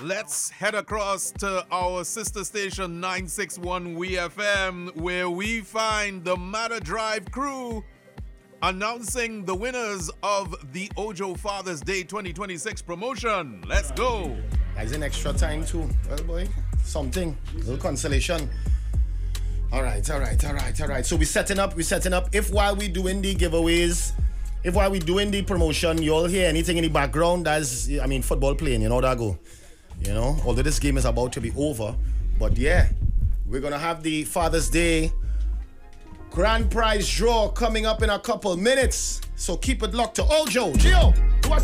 let's head across to our sister station 961 WeFM, where we find the Matter Drive crew announcing the winners of the Ojo Father's Day 2026 promotion. Let's go. That's an extra time too. Well, boy, something. A little consolation. All right. So we're setting up. If while we doing the giveaways, if while we doing the promotion, you all hear anything in the background, that's, I mean, football playing, you know that go. You know, although this game is about to be over. But yeah, we're going to have the Father's Day grand prize draw coming up in a couple minutes. So keep it locked to Ojo. Gio!